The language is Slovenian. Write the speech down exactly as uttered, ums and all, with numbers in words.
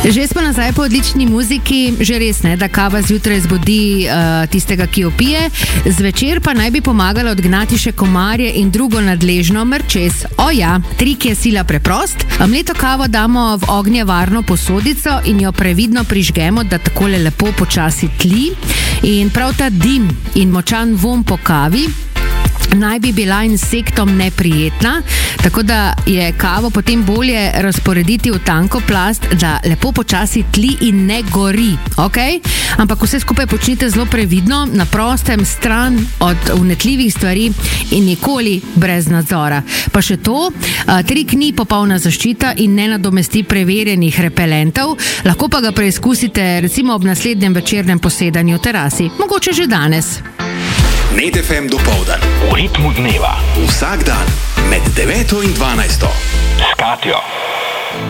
Že smo nazaj po odlični muziki, že res ne, da kava zjutraj zbudi uh, tistega, ki jo pije, zvečer pa naj bi pomagala odgnati še komarje in drugo nadležno mrčes. O ja, trik je sila preprost. Mleto kavo damo v ognjevarno posodico in jo previdno prižgemo, da takole lepo počasi tli. In prav ta dim in močan vonj po kavi naj bi bila insektom neprijetna, tako da je kavo potem bolje razporediti v tanko plast, da lepo počasi tli in ne gori, ok? Ampak vse skupaj počnite zelo previdno, na prostem, stran od vnetljivih stvari in nikoli brez nadzora. Pa še to, trik ni popolna zaščita in ne nadomesti preverjenih repelentov, lahko pa ga preizkusite recimo ob naslednjem večernem posedanju v terasi, mogoče že danes. Net ef em dopoldan. V ritmu dneva. Vsak dan med deveto in dvanajsto. S Katjo.